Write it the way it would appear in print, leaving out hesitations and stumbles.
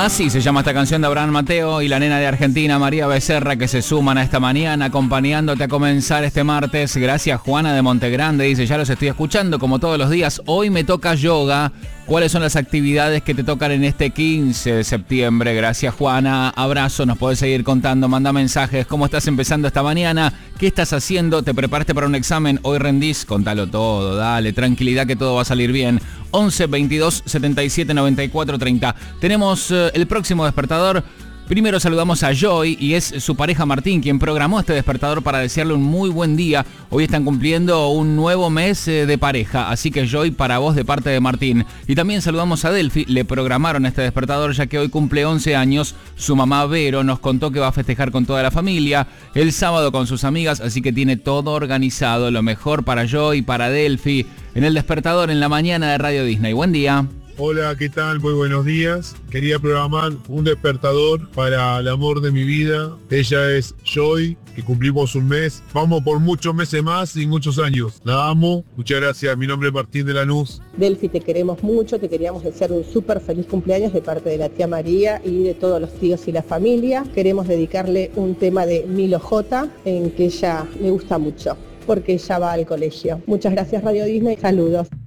Así se llama esta canción de Abraham Mateo y la nena de Argentina, María Becerra, que se suman a esta mañana acompañándote a comenzar este martes. Gracias, Juana de Montegrande, dice, ya los estoy escuchando como todos los días. Hoy me toca yoga. ¿Cuáles son las actividades que te tocan en este 15 de septiembre? Gracias, Juana. Abrazo, nos podés seguir contando, manda mensajes. ¿Cómo estás empezando esta mañana? ¿Qué estás haciendo? ¿Te preparaste para un examen? ¿Hoy rendís? Contalo todo, dale, tranquilidad que todo va a salir bien. 11 22 77 94 30. Tenemos el próximo despertador. Primero saludamos a Joy y es su pareja Martín quien programó este despertador para desearle un muy buen día. Hoy están cumpliendo un nuevo mes de pareja, así que Joy, para vos de parte de Martín. Y también saludamos a Delphi, le programaron este despertador ya que hoy cumple 11 años. Su mamá Vero nos contó que va a festejar con toda la familia el sábado con sus amigas, así que tiene todo organizado. Lo mejor para Joy y para Delphi en el despertador en la mañana de Radio Disney. Buen día. Hola, ¿qué tal? Muy buenos días. Quería programar un despertador para el amor de mi vida. Ella es Joy, que cumplimos un mes. Vamos por muchos meses más y muchos años. La amo. Muchas gracias. Mi nombre es Martín de Lanús. Delphi, te queremos mucho. Te queríamos desear un súper feliz cumpleaños de parte de la tía María y de todos los tíos y la familia. Queremos dedicarle un tema de Milo J, en que ella le gusta mucho, porque ella va al colegio. Muchas gracias, Radio Disney. Saludos.